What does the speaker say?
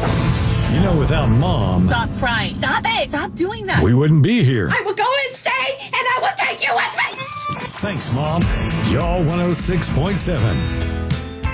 You know, without Mom, Stop crying. Stop it. Stop doing that. we wouldn't be here. I will go insane, and I will take you with me. Thanks, Mom. Y'all 106.7.